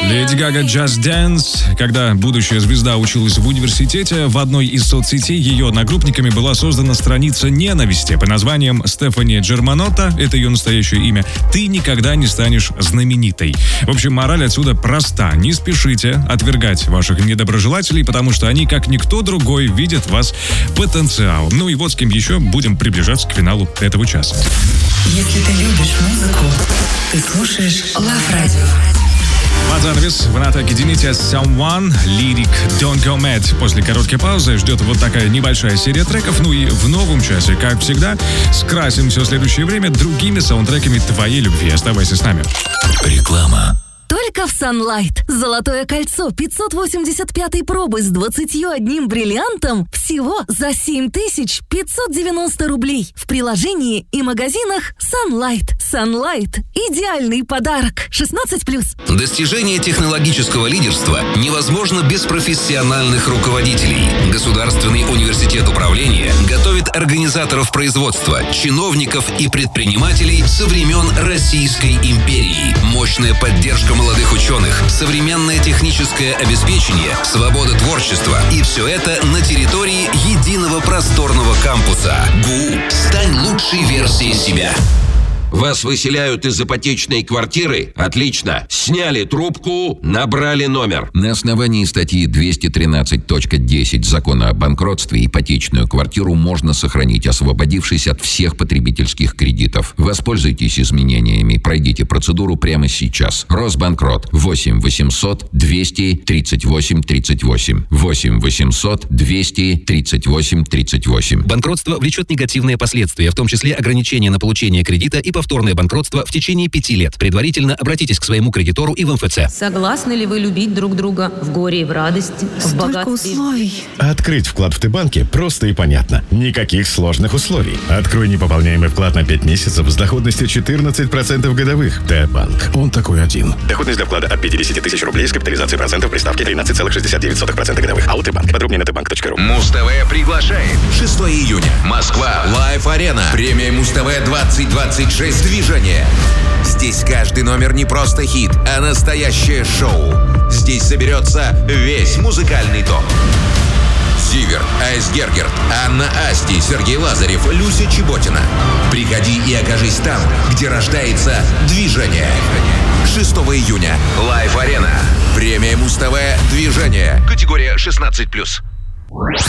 Леди Гага «Just Dance». Когда будущая звезда училась в университете, в одной из соцсетей ее одногруппниками была создана страница ненависти под названием «Стефани Джерманотта», это ее настоящее имя, «Ты никогда не станешь знаменитой». В общем, мораль отсюда проста. Не спешите отвергать ваших недоброжелателей, потому что они, как никто другой, видят в вас потенциал. Ну и вот с кем еще будем приближаться к финалу этого часа. Если ты любишь музыку, ты слушаешь Love Radio. Под занавес в атаке Димити Someone, лирик Don't Go Mad. После короткой паузы ждет вот такая небольшая серия треков. Ну и в новом часе, как всегда, скрасим все следующее время другими саундтреками твоей любви. Оставайся с нами. Реклама. Только в Sunlight. Золотое кольцо 585-й пробы с 21 бриллиантом всего за 7590 рублей. В приложении и магазинах Sunlight. Sunlight – идеальный подарок. 16+. Достижение технологического лидерства невозможно без профессиональных руководителей. Государственный университет управления готовит организаторов производства, чиновников и предпринимателей со времен Российской империи. Мощная поддержка молодых ученых, современное техническое обеспечение, свобода творчества. И все это на территории единого просторного кампуса. ГУ. Стань лучшей версией себя. Вас выселяют из ипотечной квартиры? Отлично. Сняли трубку, набрали номер. На основании статьи 213.10 Закона о банкротстве ипотечную квартиру можно сохранить, освободившись от всех потребительских кредитов. Воспользуйтесь изменениями. Пройдите процедуру прямо сейчас. Росбанкрот. 8 800 238 38. 8 800 238 38. Банкротство влечет негативные последствия, в том числе ограничения на получение кредита и повторное банкротство в течение 5 лет. Предварительно обратитесь к своему кредитору и в МФЦ. Согласны ли вы любить друг друга в горе и в радости, в богатстве? Условий. Открыть вклад в Т-банке просто и понятно. Никаких сложных условий. Открой непополняемый вклад на 5 месяцев с доходностью 14% годовых. Т-банк. Он такой один. Доходность для вклада от 50 тысяч рублей с капитализацией процентов при ставке 13,69% годовых. АО Т-банк. Подробнее на tbank.ru. Муз-ТВ приглашает. 6 июня. Москва. Лайв-арена. Премия Муз-ТВ 2026. Движение. Здесь каждый номер не просто хит, а настоящее шоу. Здесь соберется весь музыкальный топ. Зиверт, Айс Гергерт, Анна Асти, Сергей Лазарев, Люся Чеботина. Приходи и окажись там, где рождается движение. 6 июня. Лайв-арена. Премия Муз-ТВ «Движение». Категория 16+.